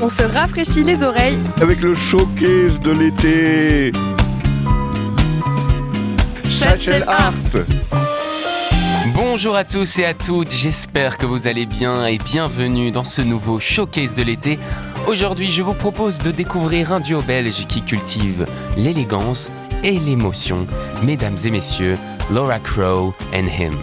On se rafraîchit les oreilles avec le showcase de l'été. Satchel Art. Bonjour à tous et à toutes, j'espère que vous allez bien et bienvenue dans ce nouveau showcase de l'été. Aujourd'hui, je vous propose de découvrir un duo belge qui cultive l'élégance et l'émotion. Mesdames et messieurs, Laura Crow and Him.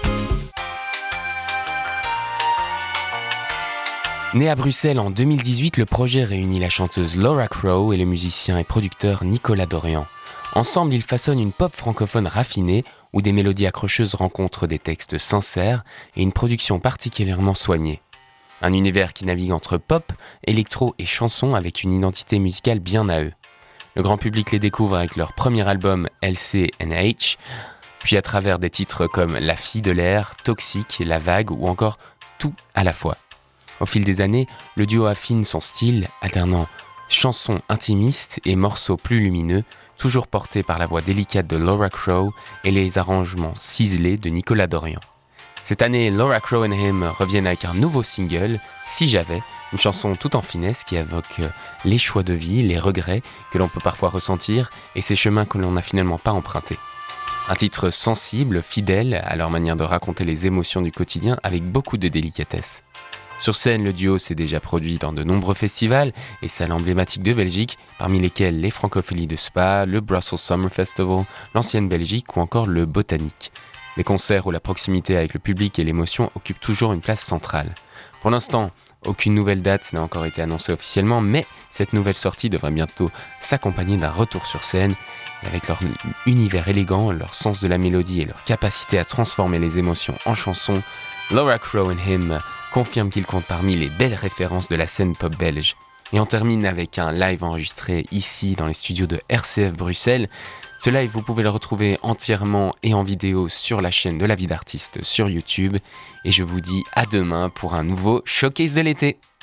Né à Bruxelles en 2018, le projet réunit la chanteuse Laura Crow et le musicien et producteur Nicolas Dorian. Ensemble, ils façonnent une pop francophone raffinée où des mélodies accrocheuses rencontrent des textes sincères et une production particulièrement soignée. Un univers qui navigue entre pop, électro et chansons avec une identité musicale bien à eux. Le grand public les découvre avec leur premier album LCNH, puis à travers des titres comme La fille de l'air, Toxique, La vague ou encore Tout à la fois. Au fil des années, le duo affine son style, alternant chansons intimistes et morceaux plus lumineux, toujours portés par la voix délicate de Laura Crow et les arrangements ciselés de Nicolas Dorian. Cette année, Laura Crow and Him reviennent avec un nouveau single, Si j'avais, une chanson tout en finesse qui évoque les choix de vie, les regrets que l'on peut parfois ressentir et ces chemins que l'on n'a finalement pas empruntés. Un titre sensible, fidèle à leur manière de raconter les émotions du quotidien avec beaucoup de délicatesse. Sur scène, le duo s'est déjà produit dans de nombreux festivals et salles emblématiques de Belgique, parmi lesquels les Francopholies de Spa, le Brussels Summer Festival, l'Ancienne Belgique ou encore le Botanique. Des concerts où la proximité avec le public et l'émotion occupent toujours une place centrale. Pour l'instant, aucune nouvelle date n'a encore été annoncée officiellement, mais cette nouvelle sortie devrait bientôt s'accompagner d'un retour sur scène. Et avec leur univers élégant, leur sens de la mélodie et leur capacité à transformer les émotions en chansons, Laura Crow and Him confirme qu'il compte parmi les belles références de la scène pop belge. Et on termine avec un live enregistré ici dans les studios de RCF Bruxelles. Ce live, vous pouvez le retrouver entièrement et en vidéo sur la chaîne de La Vie d'Artiste sur YouTube. Et je vous dis à demain pour un nouveau showcase de l'été.